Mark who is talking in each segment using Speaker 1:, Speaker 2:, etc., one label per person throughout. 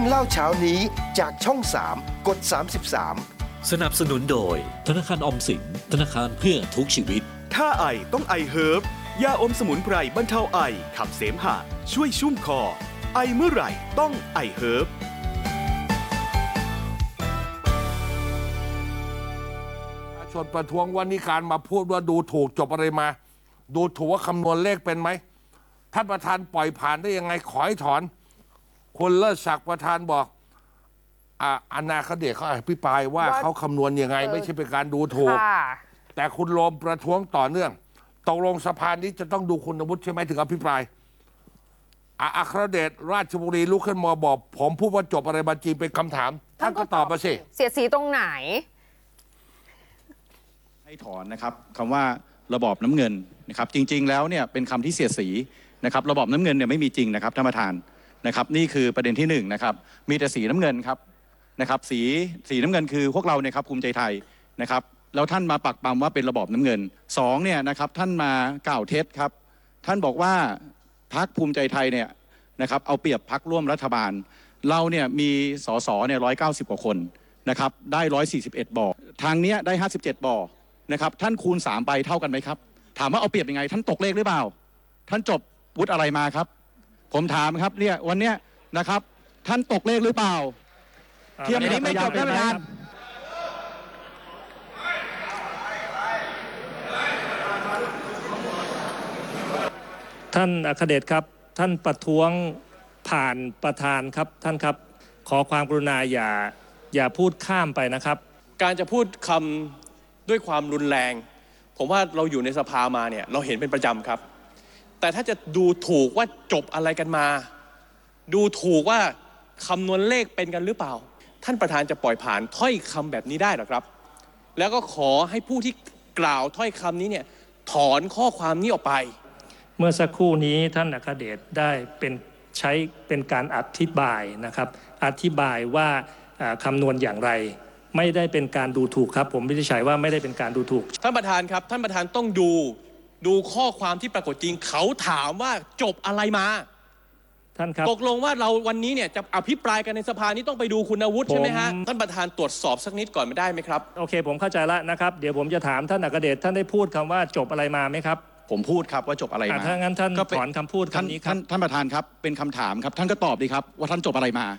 Speaker 1: รื่องเล่าเช้านี้จากช่อง 3 กด 33
Speaker 2: สนับสนุนโดยธนาคารออมสินธนาคารเพื่อทุกชีวิต
Speaker 3: ถ้าไอต้องไอเฮิร์บยาอมสมุนไพรบรรเทาไอขับเสมหะช่วยชุ่มคอไอเมื่อไหร่ต้องไอเฮิร์บ
Speaker 4: ชวนประท้วงวันนี้การมาพูดว่าดูถูกจบอะไรมาดูถูกว่าคำนวณเลขเป็นไหมท่านประธานปล่อยผ่านได้ยังไงขอให้ถอนคุณเลิศศักดิ์ประธานบอกอนาคตเดชเขาอภิปรายว่าเขาคำนวณยังไงไม่ใช่เป็นการดูถูกแต่คุณโรมประท้วงต่อเนื่องตกลงสภานี้จะต้องดูคุณวุฒิใช่ไหมถึงอภิปรายอัครเดชราชบุรีลุกขึ้นมาบอกผมพูดว่าจบอะไรมาจริงเป็นคำถามท่านก็ตอบมาสิ
Speaker 5: เสียดสีตรงไหน
Speaker 6: ให้ถอนนะครับคำว่าระบอบน้ำเงินนะครับจริงๆแล้วเนี่ยเป็นคำที่เสียดสีนะครับระบอบน้ำเงินเนี่ยไม่มีจริงนะครับท่านประธานนะครับนี่คือประเด็นที่1นะครับมีแต่สีน้ำเงินครับนะครับสีน้ำเงินคือพวกเราเนี่ยครับภูมิใจไทยนะครับแล้วท่านมาปักปั๊มว่าเป็นระบอบน้ำเงิน2เนี่ยนะครับท่านมากล่าวเท็จครับท่านบอกว่าพรรคภูมิใจไทยเนี่ยนะครับเอาเปรียบพรรคร่วมรัฐบาลเราเนี่ยมีสสเนี่ย190กว่าคนนะครับได้141บ่อทางเนี้ยได้57บ่อนะครับท่านคูณ3ไปเท่ากันไหมครับถามว่าเอาเปรียบยังไงท่านตกเลขหรือเปล่าท่านจบวุฒิอะไรมาครับผมถามครับเนี่ยวันเนี้ยนะครับท่านตกเลขหรือเปล่าเทียมนี้ไม่จบท่านประธาน
Speaker 7: ท่านอัครเดชครับท่านประท้วงผ่านประธานครับท่านครับขอความกรุณาอย่าพูดข้ามไปนะครับ
Speaker 8: การจะพูดคำด้วยความรุนแรงผมว่าเราอยู่ในสภามาเนี่ยเราเห็นเป็นประจำครับแต่ถ้าจะดูถูกว่าจบอะไรกันมาดูถูกว่าคำนวณเลขเป็นกันหรือเปล่าท่านประธานจะปล่อยผ่านถ้อยคำแบบนี้ได้หรอครับแล้วก็ขอให้ผู้ที่กล่าวถ้อยคำนี้เนี่ยถอนข้อความนี้ออกไป
Speaker 7: เมื่อสักครู่นี้ท่านอัครเดชได้ใช้เป็นการอธิบายนะครับอธิบายว่าคำนวณอย่างไรไม่ได้เป็นการดูถูกครับผมวินิจฉัยว่าไม่ได้เป็นการดูถูก
Speaker 8: ท่านประธานครับท่านประธานต้องดูข้อความที่ปรากฏจริงเขาถามว่าจบอะไรมา
Speaker 7: ท่านครับ
Speaker 8: ตกลงว่าเราวันนี้เนี่ยจะอภิปรายกันในสภานี้ต้องไปดูคุณวุฒิใช่ไหมฮะท่านประธานตรวจสอบสักนิดก่อนไม่ได้ไหมครับ
Speaker 7: โอเคผมเข้าใจแล้วนะครับเดี๋ยวผมจะถามท่านอัครเดชท่านได้พูดคำว่าจบอะไรมาไหมครับ
Speaker 6: ผมพูดครับว่าจบอะไรมา
Speaker 7: ถ้างั้นท่านถอนคำพูดคำนี้ครับ
Speaker 6: ท่านประธานครับเป็นคำถามครับท่านก็ตอบดีครับว่าท่านจบอะไรมา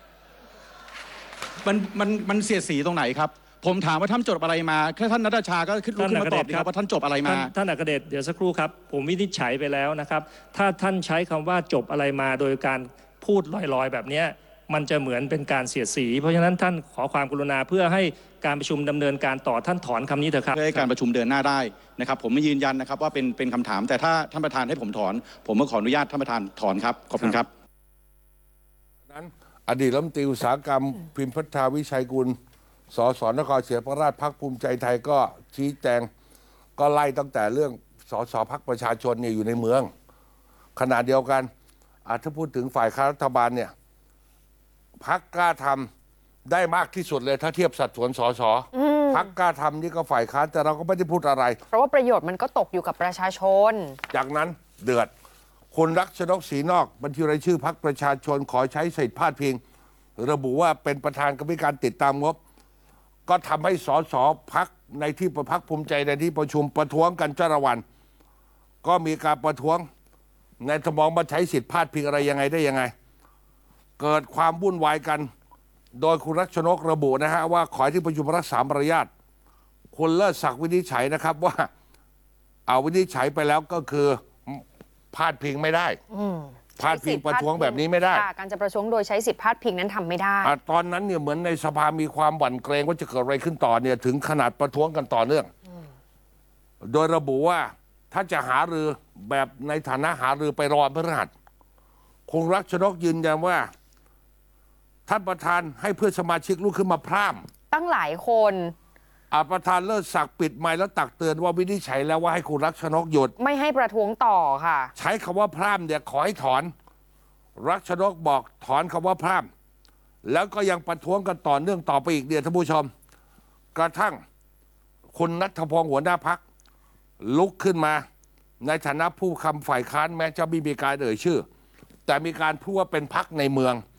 Speaker 6: มันเสียดสีตรงไหนครับผมถามว่าท่านจบอะไรมาแค่ท่านณัฐชาก็ลุกขึ้นมาตอบดีครับว่าท่านจบอะไรมา
Speaker 7: ท่านอัครเดชเดี๋ยวสักครู่ครับผมวินิจฉัยไปแล้วนะครับถ้าท่านใช้คำว่าจบอะไรมาโดยการพูดลอยๆแบบนี้มันจะเหมือนเป็นการเสียดสีเพราะฉะนั้นท่านขอความกรุณาเพื่อให้การประชุมดำเนินการต่อท่านถอนคำนี้เถอะครับ
Speaker 6: เพื่อให้การประชุมเดินหน้าได้นะครับผมไม่ยืนยันนะครับว่าเป็นคำถามแต่ถ้าท่านประธานให้ผมถอนผมก็ขออนุญาตท่านประธานถอนครับขอบคุณครับ
Speaker 4: นั้นอดีตรัฐมนตรีอุตสาหกรรมพิมพ์พัฒนาวิชัยกุลสสนครศรีธรรมราชพรรคภูมิใจไทยก็ชี้แจงก็ไล่ตั้งแต่เรื่องสสพรรคประชาชนเนี่ยอยู่ในเมืองขณะเดียวกันถ้าพูดถึงฝ่ายค้านรัฐบาลเนี่ยพรรคกล้าทำได้มากที่สุดเลยถ้าเทียบสัดส่วนสสพรรคกล้าทำนี่ก็ฝ่ายค้านแต่เราก็ไม่ได้พูดอะไร
Speaker 5: เพราะว่าประโยชน์มันก็ตกอยู่กับประชาชน
Speaker 4: จากนั้นเดือดคุณรักชนกศรีนอกบัญชีรายชื่อพรรคประชาชนขอใช้สิทธิพาดพิงระบุว่าเป็นประธานกรรมการติดตามงบก็ทำให้สสพรรคในที่พรรคภูมิใจในที่ประชุมประท้วงกันจ้าละวันก็มีการประท้วงในสมองมาใช้สิทธิพาดพิงอะไรยังไงได้ยังไงเกิดความวุ่นวายกันโดยคุณรัชนกระบุนะฮะว่าขอที่ประชุมรักษามารยาทคุณเลิศศักดิ์วินิจฉัยนะครับว่าเอาวินิจฉัยไปแล้วก็คือพาดพิงไม่ได้พาดพิงประท้วงแบบนี้ไม่ได้
Speaker 5: การจะประท้วงโดยใช้สิทธิพาดพิงนั้นทำไม่ได้
Speaker 4: ตอนนั้นเนี่ยเหมือนในสภามีความหวั่นเกรงว่าจะเกิดอะไรขึ้นต่อเนี่ยถึงขนาดประท้วงกันต่อเนื่องโดยระบุว่าถ้าจะหารือแบบในฐานะหารือไปรอพฤหัสคงรักชนกยืนยันว่าท่านประธานให้เพื่อนสมาชิกลุกขึ้นมาพร่
Speaker 5: ำตั้งหลายคน
Speaker 4: ประธานเลิศศักดิ์ปิดไมค์แล้วตักเตือนว่าวินิจฉัยแล้วว่าให้คุณรักชนกหยุด
Speaker 5: ไม่ให้ประท้วงต่อค่ะ
Speaker 4: ใช้คำว่าพร่ำเนี่ยขอให้ถอนรักชนกบอกถอนคำว่าพร่ำแล้วก็ยังประท้วงกันต่อเนื่องต่อไปอีกเดือนท่านผู้ชมกระทั่งคุณณัฐพงศ์หัวหน้าพรรคลุกขึ้นมาในฐานะผู้คำฝ่ายค้านแม้จะไม่มีการเอ่ยชื่อแต่มีการพูดว่าเป็นพรรคในเมือง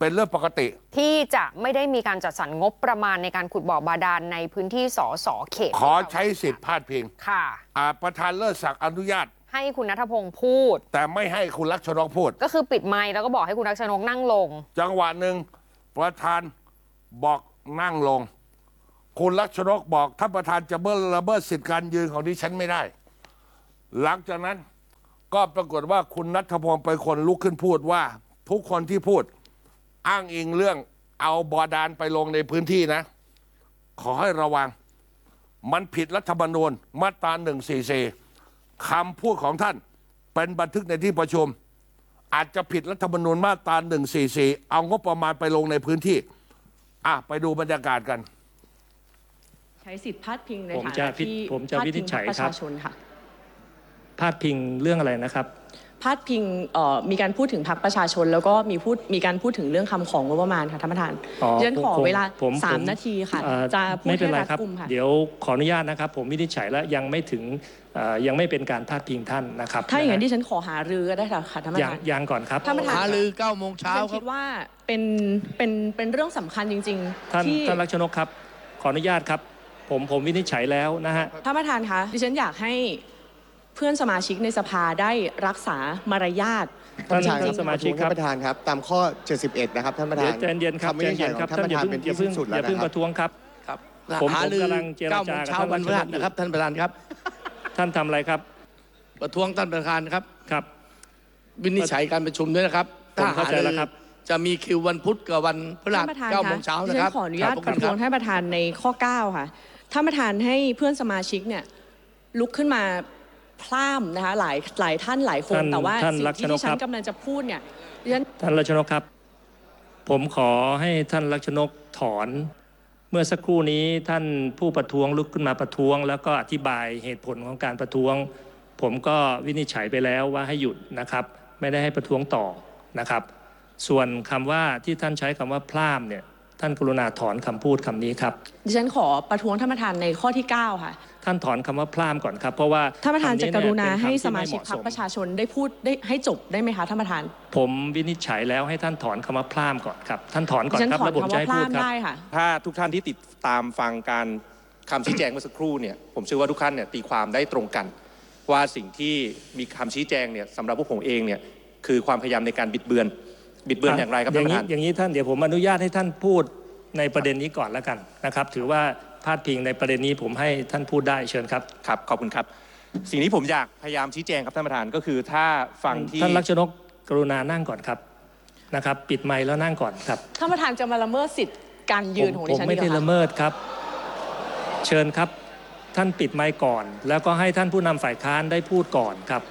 Speaker 4: เป็นเรื่องปกติ
Speaker 5: ที่จะไม่ได้มีการจัดสรรงบประมาณในการขุดบ่อบาดาลในพื้นที่สสเขต
Speaker 4: ขอใช้สิทธิ์พาดพิง
Speaker 5: ค่ะ
Speaker 4: ประธานเลิศศักดิ์อนุญาต
Speaker 5: ให้คุณณัฐพงศ์พูด
Speaker 4: แต่ไม่ให้คุณลักษณกพูด
Speaker 5: ก็คือปิดไมค์แล้วก็บอกให้คุณลักษณกนั่งลง
Speaker 4: จังหวะหนึ่งประธานบอกนั่งลงคุณลักษณกบอกท่านประธานจะละเมิดสิทธิการยืนของดิฉันไม่ได้หลังจากนั้นก็ปรากฏว่าคุณณัฐพงศ์เป็นคนลุกขึ้นพูดว่าทุกคนที่พูดอ้างอิงเรื่องเอาบาดาลไปลงในพื้นที่นะขอให้ระวังมันผิดรัฐธรรมนูญมาตรา144คำพูดของท่านเป็นบันทึกในที่ประชุมอาจจะผิดรัฐธรรมนูญมาตรา144เอางบประมาณไปลงในพื้นที่ไปดูบรรยากาศกัน
Speaker 9: ใช้สิทธิพาดพิงในฐานะที่
Speaker 7: ผมจะวินิจฉัย
Speaker 9: ประชาชนค่ะ
Speaker 7: พาดพิงเรื่องอะไรนะครับ
Speaker 9: พาดพิงมีการพูดถึงพรรคประชาชนแล้วก็มีการพูดถึงเรื่องคำของงบประมาณค่ะท่านประธานดิฉันขอเวลา3 นาทีค่ะจะพูดให้รัดกุมค่ะ
Speaker 7: เดี๋ยวขออนุญาตนะครับผมวินิจฉัยแล้วยังไม่ถึงยังไม่เป็นการพาดพิงท่านนะครับ
Speaker 9: ถ้าอย่างนั้นดิฉันขอหารือก็ได้ค่ะท่านประธาน
Speaker 7: ยังก่อนครับ
Speaker 9: ท่านประธาน
Speaker 10: หารือ9 โมงเช้า
Speaker 9: ครับคิดว่าเป็นเรื่องสำคัญจริง
Speaker 7: ๆที่ท่านลักษณกครับขออนุญาตครับผมวินิจฉัยแล้วนะฮะ
Speaker 9: ท่านประธานคะดิฉันอยากให้เพื่อนสมาชิกในสภาได้รักษามารยาท
Speaker 7: ท่านสมาชิกครับ
Speaker 10: ท่านประธานครับตามข้อ71นะครับท่านประธาน
Speaker 7: ใจเย็นครับใจเย็นครับท่านอย่าเพิ่งประท้วงครับ
Speaker 10: ผมกำลังเจรจากับท่านวันพฤหัสนะครับท่านประธานครับ
Speaker 7: ท่านทำอะไรครับ
Speaker 10: ประท้วงท่านประธานครับ
Speaker 7: ครับ
Speaker 10: วินิจฉัยการประชุมด้วยนะครับ
Speaker 7: ผมเข้าใจแล้วครับ
Speaker 10: จะมีคิววันพุธกับวันพฤหัส9 โมงเช้านะครับ
Speaker 9: ขออนุญาตประท้วงท่านประธานในข้อ9ค่ะท่านประธานให้เพื่อนสมาชิกเนี่ยลุกขึ้นมาพร่ำนะคะหลายท่านหลายคนแต่ว่าสิ่งที่ดิฉันกำลังจะพูดเนี่ย
Speaker 7: ท่านลักษณกครับผมขอให้ท่านลักษณกถอนเมื่อสักครู่นี้ท่านผู้ประท้วงลุกขึ้นมาประท้วงแล้วก็อธิบายเหตุผลของการประท้วงผมก็วินิจฉัยไปแล้วว่าให้หยุดนะครับไม่ได้ให้ประท้วงต่อนะครับส่วนคำว่าที่ท่านใช้คำว่าพร่ำเนี่ยท่านกรุณาถอนคำพูดคำนี้ครับ
Speaker 9: ดิฉันขอประท้วงท่านประธานในข้อที่9ค่ะ
Speaker 7: ท่านถอนคำว่าพร่ำก่อนครับเพราะว่า
Speaker 9: ท่านประธานจะกรุณาให้สมาชิกพรรคประชาชนได้พูดได้ให้จบได้ไหมคะท่านประธาน
Speaker 7: ผมวินิจฉัยแล้วให้ท่านถอนคำว่าพร่ำก่อนครับท่านถอนก่อนครับแล้วผมจะให้พูดครับ
Speaker 8: ถ้าทุกท่านที่ติดตามฟังการคำชี้แจงเมื่อสักครู่เนี่ยผมเชื่อว่าทุกท่านเนี่ยตีความได้ตรงกันว่าสิ่งที่มีคำชี้แจงเนี่ยสำหรับพวกผมเองเนี่ยคือความพยายามในการบิดเบือนอย่างไรครับท่านประธาน
Speaker 7: อย่างนี้ท่านเดี๋ยวผมอนุญาตให้ท่านพูดในประเด็นนี้ก่อนแล้วกันนะครับถือว่าพาดพิงในประเด็นนี้ผมให้ท่านพูดได้เชิญครับ
Speaker 8: ครับขอบคุณครับสิ่งที่ผมอยากพยายามชี้แจงครับท่านประธานก็คือถ้าฟังที่
Speaker 7: ท่านลักษณกกรุณานั่งก่อนครับนะครับปิดไมค์แล้วนั่งก่อนครับ
Speaker 9: ท่านประธานจะมาละเมิดสิทธิ์การยืนของดิฉัน
Speaker 7: ผมไม่ได้ละเมิดครับเชิญครับท่านปิดไมค์ก่อนแล้วก็ให้ท่านผู้นำฝ่ายค้านได้พูดก่อนครับ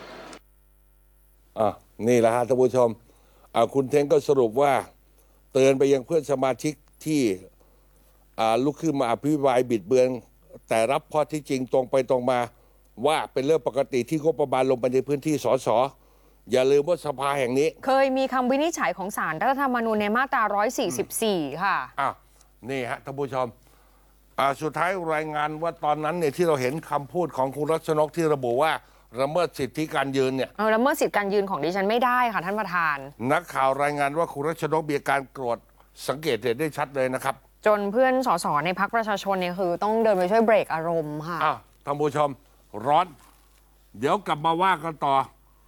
Speaker 4: นี่แหละฮะท่านผู้ชมคุณเท้งก็สรุปว่าเตือนไปยังเพื่อนสมาชิกที่ลุกขึ้นมาอภิปรายบิดเบือนแต่รับข้อที่จริงตรงไปตรงมาว่าเป็นเรื่องปกติที่งบประมาณลงไปในพื้นที่สสอย่าลืมว่าสภาแห่งนี้
Speaker 5: เคยมีคำวินิจฉัยของศาลรัฐธรรมนูญในมาตรา144ค่ะ
Speaker 4: นี่ฮะท่านผู้ชมสุดท้ายรายงานว่าตอนนั้นเนี่ยที่เราเห็นคำพูดของคุณรัชนกที่ระบุว่าละเมิดสิทธิการยืนเนี่ย
Speaker 5: ละเมิดสิทธิการยืนของดิฉันไม่ได้ค่ะท่านประธาน
Speaker 4: นักข่าวรายงานว่าคุณรัชนกมีการโกรธสังเกตเห็นได้ชัดเลยนะครับ
Speaker 5: จนเพื่อนสสในพรรคประชาชนเนี่ยคือต้องเดินไปช่วยเบรกอารมณ์ค่ะ
Speaker 4: ท่านผู้ชมร้อนเดี๋ยวกลับมาว่ากันต่อ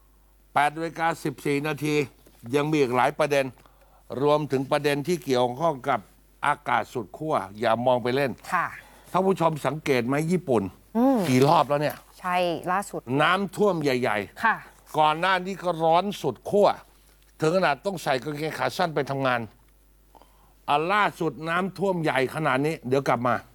Speaker 4: 8:14 นาทียังมีอีกหลายประเด็นรวมถึงประเด็นที่เกี่ยวข้องกับอากาศสุดขั้วอย่ามองไปเล่น
Speaker 5: ค่ะ
Speaker 4: ท่านผู้ชมสังเกตไหมญี่ปุ่นกี่รอบแล้วเนี่ย
Speaker 5: ใช่ล่าสุด
Speaker 4: น้ำท่วมใหญ่
Speaker 5: ๆค่ะ
Speaker 4: ก่อนหน้านี้ก็ร้อนสุดขั้วถึงขนาดต้องใส่กางเกงขาสั้นไปทำงานล่าสุดน้ำท่วมใหญ่ขนาดนี้เดี๋ยวกลับมา